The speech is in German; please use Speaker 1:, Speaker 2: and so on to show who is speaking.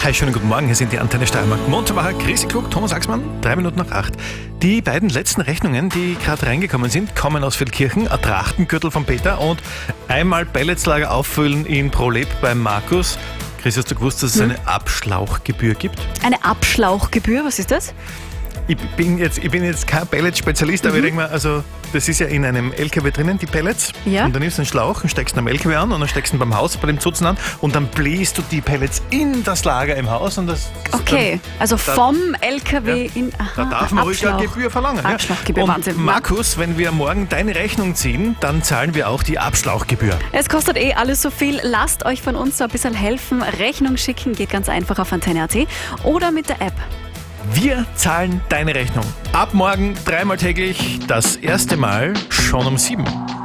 Speaker 1: Hi, schönen guten Morgen, hier sind die Antenne Steiermark. Montabacher, Chrissy Klug, Thomas Axmann, 3 Minuten nach 8. Die beiden letzten Rechnungen, die gerade reingekommen sind, kommen aus Feldkirchen, ein Trachtengürtel von Peter und einmal Pelletslager auffüllen in ProLab beim Markus. Chris, hast du gewusst, dass es eine Abschlauchgebühr gibt?
Speaker 2: Eine Abschlauchgebühr, was ist das?
Speaker 1: Ich bin jetzt kein Pellet-Spezialist, aber ich denke mal, also das ist ja in einem LKW drinnen, die Pellets.
Speaker 2: Ja.
Speaker 1: Und dann nimmst du einen Schlauch und steckst ihn am LKW an und dann steckst du ihn beim Haus bei dem Zutzen an und dann bläst du die Pellets in das Lager im Haus. Und das
Speaker 2: Okay, also vom LKW
Speaker 1: ja,
Speaker 2: in...
Speaker 1: Da darf man ruhig eine Gebühr verlangen. Ja.
Speaker 2: Abschlauchgebühr,
Speaker 1: und
Speaker 2: Wahnsinn.
Speaker 1: Markus, wenn wir morgen deine Rechnung ziehen, dann zahlen wir auch die Abschlauchgebühr.
Speaker 2: Es kostet alles so viel. Lasst euch von uns so ein bisschen helfen. Rechnung schicken geht ganz einfach auf Antenne.at oder mit der App.
Speaker 1: Wir zahlen deine Rechnung. Ab morgen 3-mal täglich, das erste Mal schon um 7.